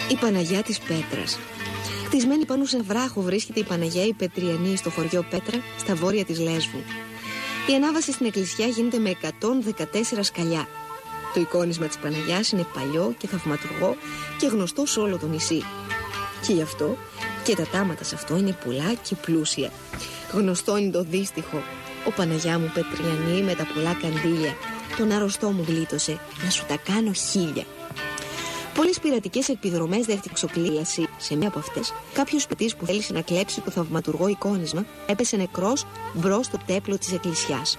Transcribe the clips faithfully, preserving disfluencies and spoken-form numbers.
Η Παναγιά της Πέτρας. Χτισμένη πάνω σε βράχο βρίσκεται η Παναγιά η Πετριανή στο χωριό Πέτρα, στα βόρεια της Λέσβου. Η ανάβαση στην εκκλησιά γίνεται με εκατόν δεκατέσσερα σκαλιά. Το εικόνισμα της Παναγιάς είναι παλιό και θαυματουργό και γνωστό σε όλο το νησί. Και γι' αυτό και τα τάματα σε αυτό είναι πολλά και πλούσια. Γνωστό είναι το δύστιχο: «Ο Παναγιά μου Πετριανή με τα πολλά καντήλια, τον αρρωστό μου γλίτωσε, να σου τα κάνω χίλια». Πολλές πειρατικές εκπηδρομές δέχτηκε ξοκλήλαση. Σε μία από αυτές, κάποιος πετής που θέλησε να κλέψει το θαυματουργό εικόνισμα έπεσε νεκρός μπρος στο τέπλο της εκκλησιάς.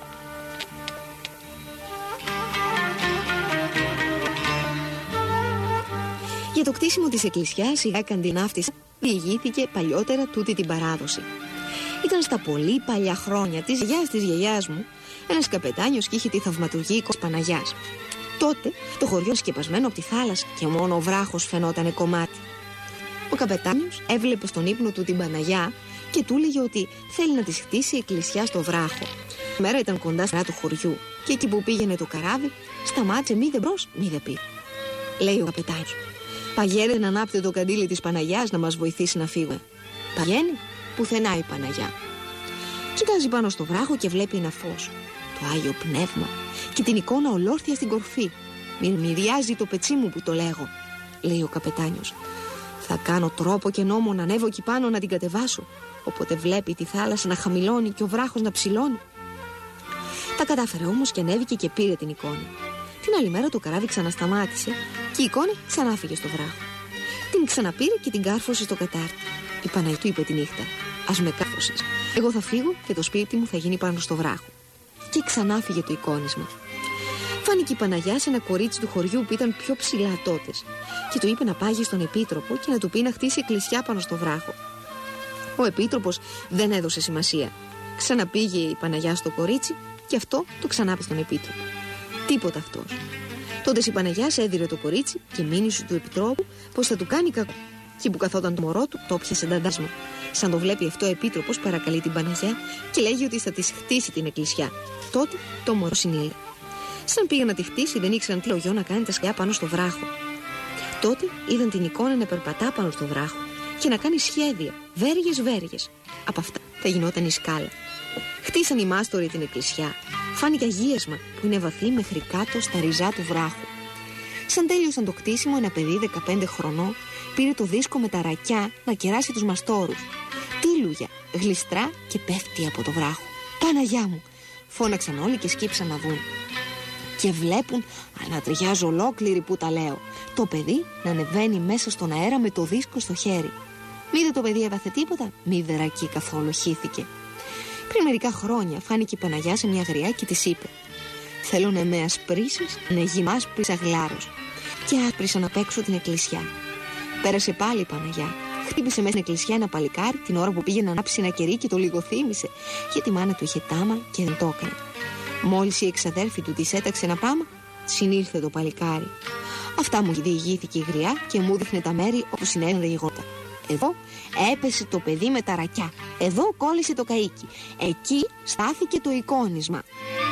Για το κτίσιμο της εκκλησιάς, η Γάκαντη ναύτισα διηγήθηκε παλιότερα τούτη την παράδοση. Ήταν στα πολύ παλιά χρόνια της γιαγιάς της γιαγιάς μου ένας καπετάνιος και είχε τη θαυματουργή εικόνα της Παναγιάς. Τότε το χωριό σκεπασμένο από τη θάλασσα και μόνο ο βράχος φαινότανε κομμάτι. Ο καπετάνιος έβλεπε στον ύπνο του την Παναγιά και του έλεγε ότι θέλει να της χτίσει εκκλησιά στο βράχο. Η μέρα ήταν κοντά στα του χωριού και εκεί που πήγαινε το καράβι σταμάτησε μη δε μπρος μη δε πίσω. Λέει ο καπετάνιος: «Παγαίνετε να ανάπτε το καντήλι της Παναγιάς να μας βοηθήσει να φύγουμε». Παγαίνει, πουθενά η Παναγιά. Κοιτάζει πάνω στο βράχο και βλέπει ένα φως, το Άγιο Πνεύμα, και την εικόνα ολόρθια στην κορφή. «Μυρμηριάζει το πετσί μου που το λέγω», λέει ο καπετάνιος. «Θα κάνω τρόπο και νόμο να ανέβω εκεί πάνω να την κατεβάσω». Οπότε βλέπει τη θάλασσα να χαμηλώνει και ο βράχος να ψηλώνει. Τα κατάφερε όμως και ανέβηκε και πήρε την εικόνα. Την άλλη μέρα το καράβι ξανασταμάτησε και η εικόνα ξανάφυγε στο βράχο. Την ξαναπήρε και την κάρφωσε στο κατάρτι. Η Παναγιά του είπε τη νύχτα: «Ας με κάρφωσες. Εγώ θα φύγω και το σπίτι μου θα γίνει πάνω στο βράχο». Και ξανάφυγε το εικόνισμα. Φάνηκε η Παναγιά σε ένα κορίτσι του χωριού που ήταν πιο ψηλά τότες και του είπε να πάγει στον επίτροπο και να του πει να χτίσει εκκλησιά πάνω στο βράχο. Ο επίτροπος δεν έδωσε σημασία. Ξαναπήγε η Παναγιά στο κορίτσι και αυτό το ξανάπε στον επίτροπο. Τίποτα αυτός. Τότε η Παναγιά έδιρε το κορίτσι και μήνυσε του επιτρόπου πως θα του κάνει κακό. Και που καθόταν το μωρό του, το πιάσε νταντάσμα. Σαν το βλέπει αυτό, ο επίτροπος παρακαλεί την Παναγιά και λέγει ότι θα της χτίσει την εκκλησιά. Τότε το μωρό συνήλε. Σαν πήγε να τη χτίσει, δεν ήξεραν τι λογιό να κάνει τα σκιά πάνω στο βράχο. Τότε είδαν την εικόνα να περπατά πάνω στο βράχο και να κάνει σχέδια, βέργες-βέργες. Από αυτά θα γινόταν η σκάλα. Χτίσαν οι μάστοροι την εκκλησιά. Φάνηκε αγίασμα που είναι βαθύ μέχρι κάτω στα ριζά του βράχου. Σαν τέλειωσαν το κτίσιμο, ένα παιδί δεκαπέντε χρονών πήρε το δίσκο με τα ρακιά να κεράσει τους μαστόρους. Τίλουγια, γλιστρά και πέφτει από το βράχο. «Παναγιά μου!» φώναξαν όλοι και σκύψαν να δουν. Και βλέπουν, ανατριχιάζω ολόκληρη που τα λέω, το παιδί να ανεβαίνει μέσα στον αέρα με το δίσκο στο χέρι. Μη δε το παιδί έβαθε τίποτα, μη δε ρακί καθόλου χύθηκε. Πριν μερικά χρόνια φάνηκε η Παναγιά σε μια γριά και της είπε: «Θέλω να με ασπρίσεις, να γυμάς πρισαγλάρος». Και άσπρισαν απ' έξω την εκκλησιά. Πέρασε πάλι η Παναγιά. Χτύπησε μέσα στην εκκλησιά ένα παλικάρι την ώρα που πήγε να ανάψει ένα κερί και το λιγοθύμησε, γιατί η μάνα του είχε τάμα και δεν το έκανε. Μόλις η εξαδέρφη του της έταξε ένα πράμα, συνήλθε το παλικάρι. Αυτά μου διηγήθηκε η γριά και μου δείχνε τα μέρη όπου συνέβαιναν τα γεγονότα. Εδώ έπεσε το παιδί με τα ρακιά. Εδώ κόλλησε το καΐκι. Εκεί στάθηκε το εικόνισμα.